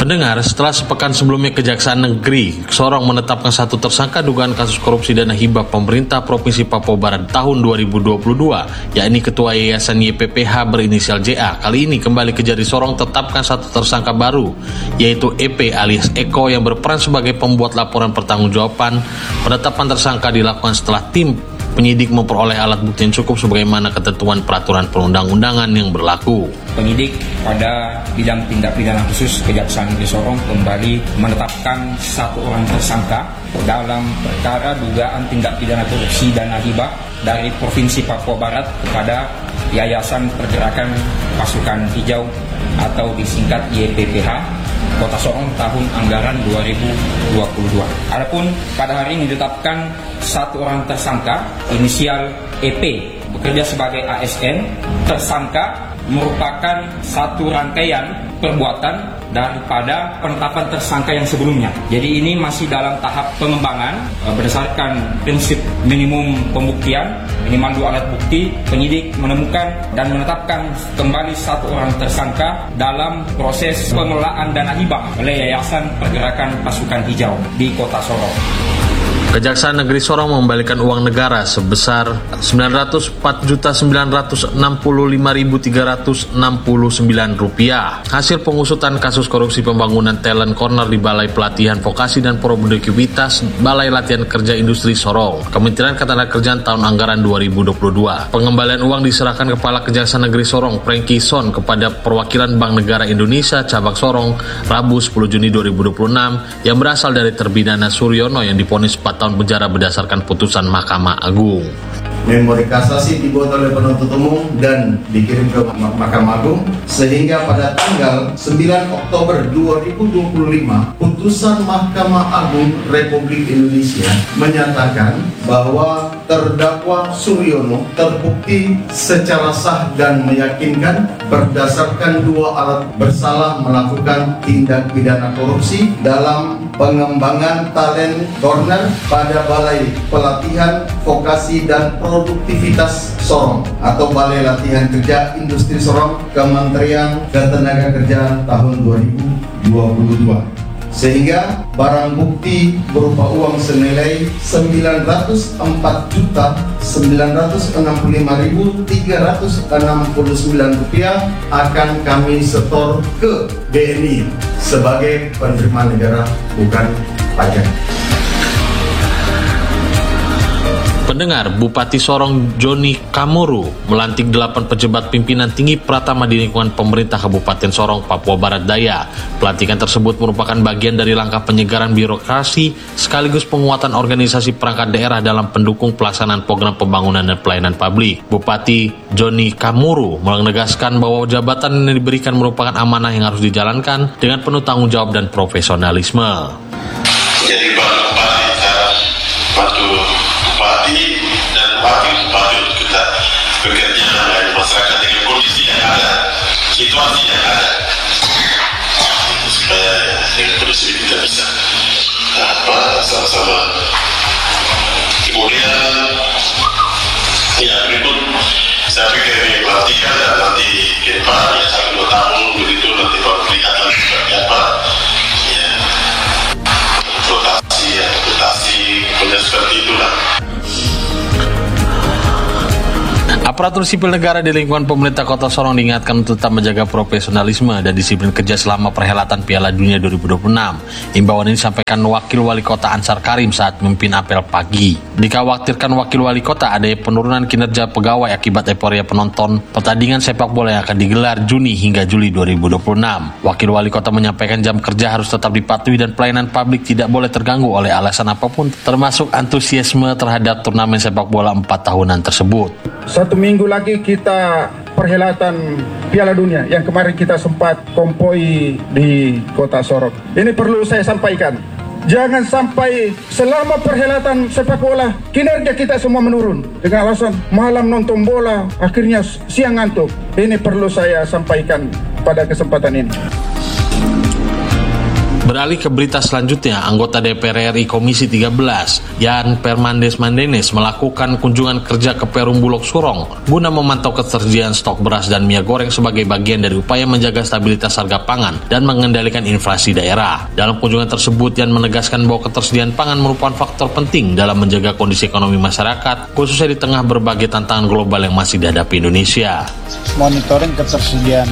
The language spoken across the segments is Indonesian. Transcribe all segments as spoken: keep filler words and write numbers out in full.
Pendengar, setelah sepekan sebelumnya Kejaksaan Negeri Sorong menetapkan satu tersangka dugaan kasus korupsi dana hibah pemerintah Provinsi Papua Barat tahun dua ribu dua puluh dua, yakni Ketua Yayasan Y P P H berinisial J A. Kali ini kembali Kejari Sorong tetapkan satu tersangka baru, yaitu E P alias Eko yang berperan sebagai pembuat laporan pertanggungjawaban. Penetapan tersangka dilakukan setelah tim penyidik memperoleh alat bukti yang cukup sebagaimana ketentuan peraturan perundang-undangan yang berlaku. Penyidik pada bidang tindak pidana khusus Kejaksaan Negeri Sorong kembali menetapkan satu orang tersangka dalam perkara dugaan tindak pidana korupsi dana hibah dari Provinsi Papua Barat kepada Yayasan Pergerakan Pasukan Hijau atau disingkat Y P P H Kota Sorong tahun anggaran dua ribu dua puluh dua. Adapun pada hari ini ditetapkan satu orang tersangka inisial E P bekerja sebagai A S N. Tersangka merupakan satu rangkaian perbuatan daripada penetapan tersangka yang sebelumnya. Jadi ini masih dalam tahap pengembangan berdasarkan prinsip minimum pembuktian, minimal dua alat bukti. Penyidik menemukan dan menetapkan kembali satu orang tersangka dalam proses pengelolaan dana hibah oleh Yayasan Pergerakan Pasukan Hijau di Kota Sorong. Kejaksaan Negeri Sorong mengembalikan uang negara sebesar sembilan ratus empat juta sembilan ratus enam puluh lima ribu tiga ratus enam puluh sembilan rupiah. Hasil pengusutan kasus korupsi pembangunan talent corner di Balai Pelatihan Vokasi dan Produktivitas Balai Latihan Kerja Industri Sorong, Kementerian Ketenagakerjaan tahun anggaran dua ribu dua puluh dua. Pengembalian uang diserahkan Kepala Kejaksaan Negeri Sorong, Franky Son, kepada perwakilan Bank Negara Indonesia Cabang Sorong, Rabu sepuluh Juni dua ribu dua puluh enam, yang berasal dari terpidana Suryono yang divonis empat tahun penjara berdasarkan putusan Mahkamah Agung. Memori kasasi dibuat oleh penuntut umum dan dikirim ke Mahkamah Agung sehingga pada tanggal sembilan Oktober dua ribu dua puluh lima putusan Mahkamah Agung Republik Indonesia menyatakan bahwa terdakwa Suryono terbukti secara sah dan meyakinkan berdasarkan dua alat bersalah melakukan tindak pidana korupsi dalam pengembangan talent corner pada Balai Pelatihan Vokasi dan Produktivitas Sorong atau Balai Latihan Kerja Industri Sorong, Kementerian Ketenagakerjaan tahun dua ribu dua puluh dua. Sehingga barang bukti berupa uang senilai sembilan ratus empat juta sembilan ratus enam puluh lima ribu tiga ratus enam puluh sembilan rupiah akan kami setor ke B N I sebagai penerimaan negara bukan pajak. Pendengar, Bupati Sorong Joni Kamuru melantik delapan pejabat pimpinan tinggi Pratama di lingkungan pemerintah Kabupaten Sorong, Papua Barat Daya. Pelantikan tersebut merupakan bagian dari langkah penyegaran birokrasi sekaligus penguatan organisasi perangkat daerah dalam pendukung pelaksanaan program pembangunan dan pelayanan publik. Bupati Joni Kamuru menegaskan bahwa jabatan yang diberikan merupakan amanah yang harus dijalankan dengan penuh tanggung jawab dan profesionalisme. Jadi Pak Bupati, saya bantu Bupati dan Bupati-Bupati untuk kita bekerja dengan masyarakat dengan kondisi yang ada, situasi yang ada, supaya dengan kondisi kita bisa apa sama-sama. Kemudian ya berikut saya pikir ini pelantikan dan nanti ke depan ya satu dua tahun begitu nanti baru lihat lagi seperti apa. Ya rotasi ya rotasi kemudian seperti itulah. Aparatur sipil negara di lingkungan pemerintah Kota Sorong diingatkan untuk tetap menjaga profesionalisme dan disiplin kerja selama perhelatan Piala Dunia dua ribu dua puluh enam. Imbauan ini disampaikan Wakil Wali Kota Ansar Karim saat memimpin apel pagi. Dikhawatirkan Wakil Wali Kota adanya penurunan kinerja pegawai akibat euforia penonton pertandingan sepak bola yang akan digelar Juni hingga Juli dua ribu dua puluh enam. Wakil Wali Kota menyampaikan jam kerja harus tetap dipatuhi dan pelayanan publik tidak boleh terganggu oleh alasan apapun, termasuk antusiasme terhadap turnamen sepak bola empat tahunan tersebut. Satu minggu lagi kita perhelatan Piala Dunia yang kemarin kita sempat kompoi di Kota Sorong. Ini perlu saya sampaikan. Jangan sampai selama perhelatan sepak bola kinerja kita semua menurun dengan alasan malam nonton bola akhirnya siang ngantuk. Ini perlu saya sampaikan pada kesempatan ini. Beralih ke berita selanjutnya, anggota D P R R I Komisi tiga belas, Yan Permandes Mandenes melakukan kunjungan kerja ke Perum Bulog Sorong guna memantau ketersediaan stok beras dan minyak goreng sebagai bagian dari upaya menjaga stabilitas harga pangan dan mengendalikan inflasi daerah. Dalam kunjungan tersebut, Yan menegaskan bahwa ketersediaan pangan merupakan faktor penting dalam menjaga kondisi ekonomi masyarakat, khususnya di tengah berbagai tantangan global yang masih dihadapi Indonesia. Monitoring ketersediaan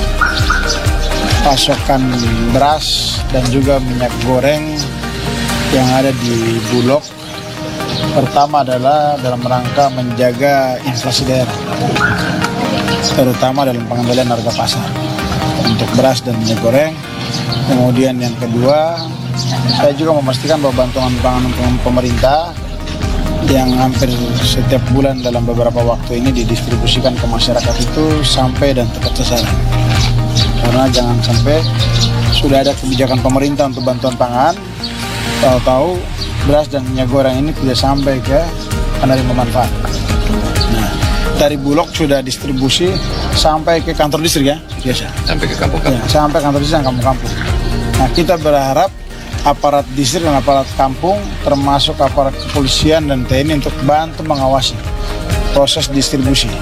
pasokan beras dan juga minyak goreng yang ada di Bulog. Pertama adalah dalam rangka menjaga inflasi daerah, terutama dalam pengendalian harga pasar untuk beras dan minyak goreng. Kemudian yang kedua, saya juga memastikan bahwa bantuan pangan pemerintah yang hampir setiap bulan dalam beberapa waktu ini didistribusikan ke masyarakat itu sampai dan tepat sasaran. Karena jangan sampai sudah ada kebijakan pemerintah untuk bantuan pangan, tahu-tahu beras dan minyak goreng ini tidak sampai ke penerima manfaat. Nah, dari Bulog sudah distribusi sampai ke kantor distrik ya, biasa. Sampai ke kampung-kampung. Ya, sampai kantor distrik dan kampung-kampung. Nah, kita berharap aparat distrik dan aparat kampung, termasuk aparat kepolisian dan T N I untuk bantu mengawasi proses distribusi.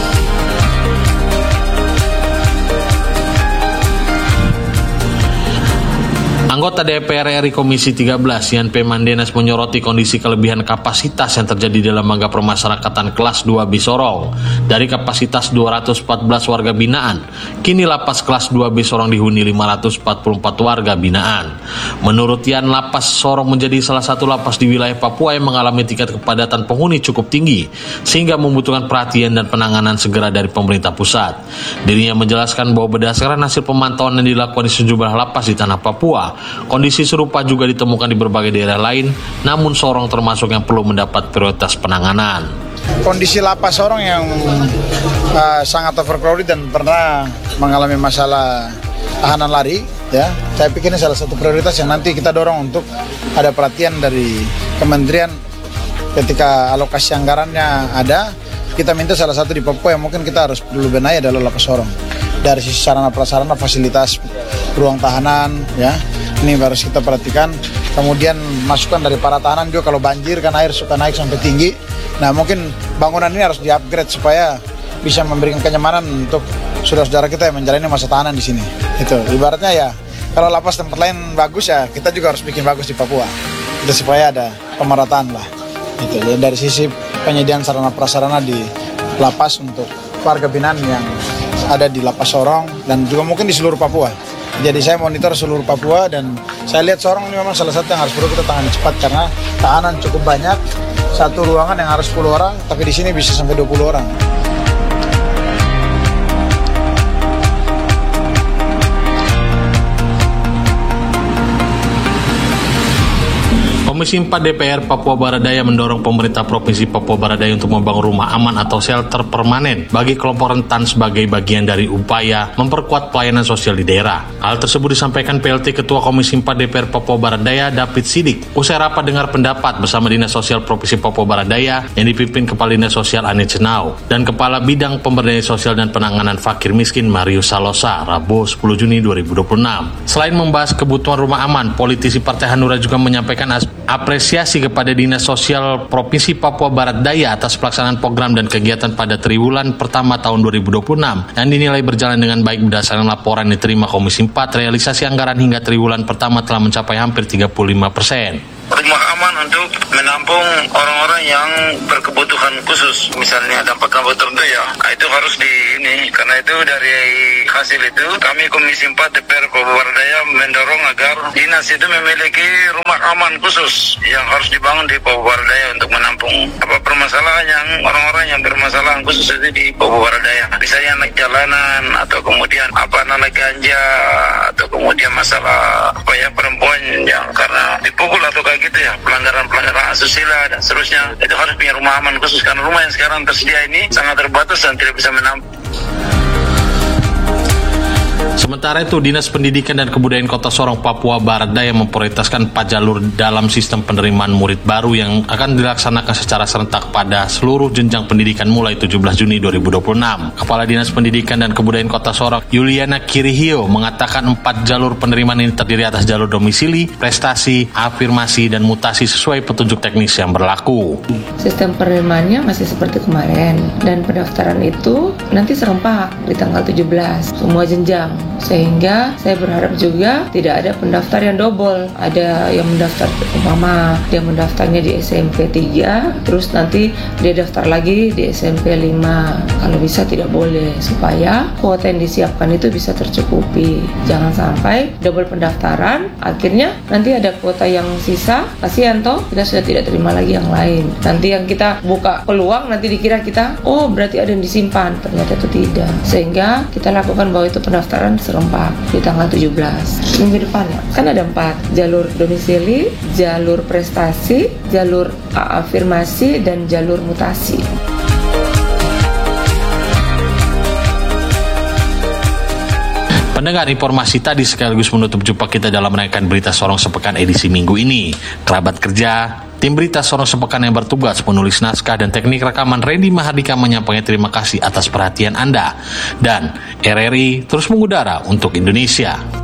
Anggota D P R R I Komisi tiga belas, Yan P. Mandenes menyoroti kondisi kelebihan kapasitas yang terjadi dalam lembaga permasyarakatan kelas dua B Sorong. Dari kapasitas dua ratus empat belas warga binaan, kini lapas kelas dua B Sorong dihuni lima ratus empat puluh empat warga binaan. Menurut Yan, lapas Sorong menjadi salah satu lapas di wilayah Papua yang mengalami tingkat kepadatan penghuni cukup tinggi, sehingga membutuhkan perhatian dan penanganan segera dari pemerintah pusat. Dirinya menjelaskan bahwa berdasarkan hasil pemantauan yang dilakukan di sejumlah lapas di tanah Papua, kondisi serupa juga ditemukan di berbagai daerah lain, namun Sorong termasuk yang perlu mendapat prioritas penanganan. Kondisi lapas Sorong yang uh, sangat overcrowded dan pernah mengalami masalah tahanan lari, ya, saya pikir ini salah satu prioritas yang nanti kita dorong untuk ada perhatian dari kementerian ketika alokasi anggarannya ada. Kita minta salah satu di Papua yang mungkin kita harus perlu benahi adalah lapas Sorong. Dari sisi sarana prasarana, fasilitas ruang tahanan, ya, ini harus kita perhatikan. Kemudian masukan dari para tahanan juga, kalau banjir kan air suka naik sampai tinggi. Nah, mungkin bangunan ini harus di-upgrade supaya bisa memberikan kenyamanan untuk saudara-saudara kita yang menjalani masa tahanan di sini. Itu ibaratnya ya, kalau lapas tempat lain bagus ya, kita juga harus bikin bagus di Papua. Itu supaya ada pemerataan lah. Itu ya, dari sisi penyediaan sarana prasarana di lapas untuk warga binaan yang ada di lapas Sorong dan juga mungkin di seluruh Papua. Jadi saya monitor seluruh Papua dan saya lihat Sorong ini memang salah satu yang harus perlu kita tangani cepat karena tahanan cukup banyak. Satu ruangan yang harus sepuluh orang, tapi di sini bisa sampai dua puluh orang. Komisi empat D P R Papua Barat Daya mendorong pemerintah Provinsi Papua Barat Daya untuk membangun rumah aman atau shelter permanen bagi kelompok rentan sebagai bagian dari upaya memperkuat pelayanan sosial di daerah. Hal tersebut disampaikan P L T Ketua Komisi empat D P R Papua Barat Daya David Sidik usai rapat dengar pendapat bersama Dinas Sosial Provinsi Papua Barat Daya yang dipimpin Kepala Dinas Sosial Anies Cenau dan Kepala Bidang Pemberdayaan Sosial dan Penanganan Fakir Miskin Marius Salosa Rabu sepuluh Juni dua ribu dua puluh enam. Selain membahas kebutuhan rumah aman, politisi Partai Hanura juga menyampaikan apresiasi kepada Dinas Sosial Provinsi Papua Barat Daya atas pelaksanaan program dan kegiatan pada triwulan pertama tahun dua ribu dua puluh enam yang dinilai berjalan dengan baik berdasarkan laporan diterima Komisi empat. Realisasi anggaran hingga triwulan pertama telah mencapai hampir tiga puluh lima persen. Rumah aman untuk menampung orang-orang yang berkebutuhan khusus, misalnya dampak-dampak tertentu ya, nah, itu harus di ini, karena itu dari hasil itu kami Komisi empat D P R Papua Barat Daya mendorong agar dinas itu memiliki rumah aman khusus yang harus dibangun di Papua Barat Daya untuk menampung apa permasalahan yang orang-orang yang bermasalahan khusus itu di Papua Barat Daya, misalnya anak jalanan atau kemudian apa anak ganja atau kemudian masalah apa ya perempuan yang karena dipukul atau kayak gitu ya, pelanggaran-pelanggaran asusila dan seterusnya, itu harus punya rumah aman khusus karena rumah yang sekarang tersedia ini sangat terbatas dan tidak bisa menampung. Sementara itu, Dinas Pendidikan dan Kebudayaan Kota Sorong, Papua Barat Daya memprioritaskan empat jalur dalam sistem penerimaan murid baru yang akan dilaksanakan secara serentak pada seluruh jenjang pendidikan mulai tujuh belas Juni dua ribu dua puluh enam. Kepala Dinas Pendidikan dan Kebudayaan Kota Sorong, Yuliana Kirihio, mengatakan empat jalur penerimaan ini terdiri atas jalur domisili, prestasi, afirmasi, dan mutasi sesuai petunjuk teknis yang berlaku. Sistem penerimaannya masih seperti kemarin dan pendaftaran itu nanti serempak di tanggal tujuh belas, semua jenjang. Sehingga saya berharap juga tidak ada pendaftar yang double. Ada yang mendaftar umpama dia mendaftarnya di S M P tiga, terus nanti dia daftar lagi di S M P lima. Kalau bisa tidak boleh, supaya kuota yang disiapkan itu bisa tercukupi. Jangan sampai double pendaftaran, akhirnya nanti ada kuota yang sisa, kasihan toh kita sudah tidak terima lagi yang lain. Nanti yang kita buka peluang nanti dikira kita, oh berarti ada yang disimpan, ternyata itu tidak. Sehingga kita lakukan bahwa itu pendaftaran serempak di tanggal tujuh belas minggu depan ya. Kan ada empat, jalur domisili, jalur prestasi, jalur afirmasi, dan jalur mutasi. Pendengar, informasi tadi sekaligus menutup jumpa kita dalam menaikan berita Sorong Sepekan edisi minggu ini. Kerabat kerja, tim berita Sorong Sepekan yang bertugas menulis naskah dan teknik rekaman Randy Mahardika menyampaikan terima kasih atas perhatian Anda. Dan R R I terus mengudara untuk Indonesia.